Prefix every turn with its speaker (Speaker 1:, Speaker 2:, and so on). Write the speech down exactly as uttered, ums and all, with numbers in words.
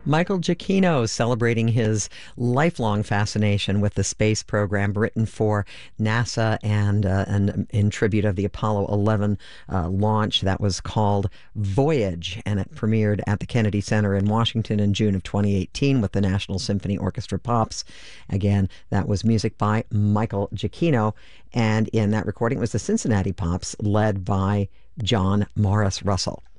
Speaker 1: Michael Giacchino celebrating his lifelong fascination with the space program written for NASA and, uh, and in tribute of the Apollo eleven uh, launch that was called Voyage, and it premiered at the Kennedy Center in Washington in June of twenty eighteen with the National Symphony Orchestra Pops. Again, that was music by Michael Giacchino, and in that recording it was the Cincinnati Pops led by John Morris Russell.